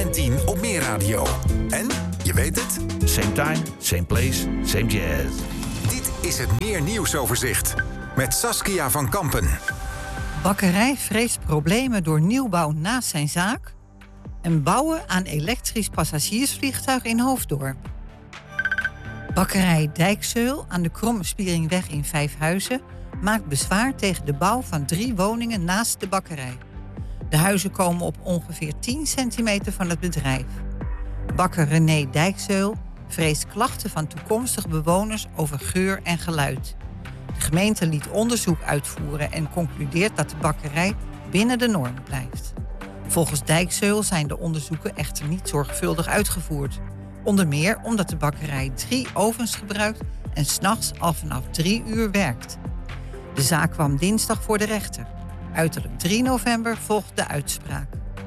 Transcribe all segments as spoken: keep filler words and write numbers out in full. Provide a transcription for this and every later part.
en tien op Meerradio. En, je weet het... Same time, same place, same jazz. Dit is het Meer Nieuwsoverzicht. Met Saskia van Kampen. Bakkerij vreest problemen door nieuwbouw naast zijn zaak. En bouwen aan elektrisch passagiersvliegtuig in Hoofddorp. Bakkerij Dijkzeul aan de Kromme Spieringweg in Vijfhuizen maakt bezwaar tegen de bouw van drie woningen naast de bakkerij. De huizen komen op ongeveer tien centimeter van het bedrijf. Bakker René Dijkzeul vreest klachten van toekomstige bewoners over geur en geluid. De gemeente liet onderzoek uitvoeren en concludeert dat de bakkerij binnen de norm blijft. Volgens Dijkzeul zijn de onderzoeken echter niet zorgvuldig uitgevoerd. Onder meer omdat de bakkerij drie ovens gebruikt en 's nachts al vanaf drie uur werkt. De zaak kwam dinsdag voor de rechter. Uiterlijk drie november volgt de uitspraak.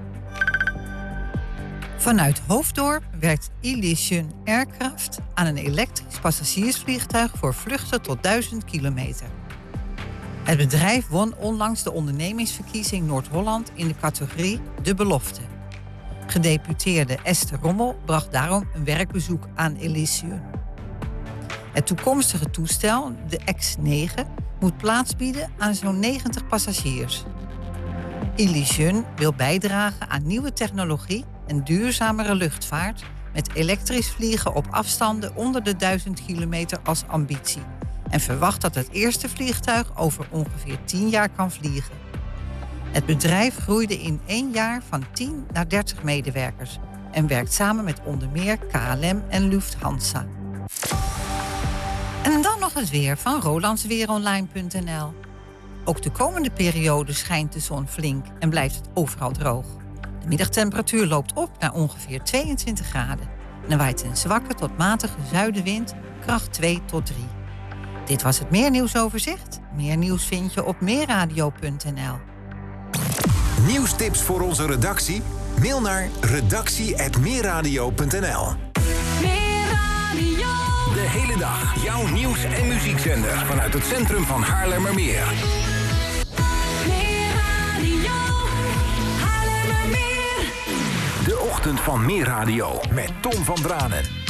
Vanuit Hoofddorp werkt Elysian Aircraft aan een elektrisch passagiersvliegtuig voor vluchten tot duizend kilometer. Het bedrijf won onlangs de ondernemingsverkiezing Noord-Holland in de categorie De Belofte. Gedeputeerde Esther Rommel bracht daarom een werkbezoek aan Elysian. Het toekomstige toestel, de X negen, moet plaats bieden aan zo'n negentig passagiers. Elysian wil bijdragen aan nieuwe technologie en duurzamere luchtvaart met elektrisch vliegen op afstanden onder de duizend kilometer als ambitie. En verwacht dat het eerste vliegtuig over ongeveer tien jaar kan vliegen. Het bedrijf groeide in één jaar van tien naar dertig medewerkers en werkt samen met onder meer K L M en Lufthansa. En dan nog het weer van rolandsweeronline punt n l. Ook de komende periode schijnt de zon flink en blijft het overal droog. De middagtemperatuur loopt op naar ongeveer tweeëntwintig graden. En er waait een zwakke tot matige zuidenwind, kracht twee tot drie. Dit was het Meer Nieuwsoverzicht. Meer nieuws vind je op meerradio punt n l. Nieuwstips voor onze redactie? Mail naar redactie apenstaartje meerradio punt n l. Meerradio. De hele dag jouw nieuws- en muziekzender vanuit het centrum van Haarlemmermeer. Meerradio. Haarlemmermeer. De ochtend van Meerradio met Tom van Branen.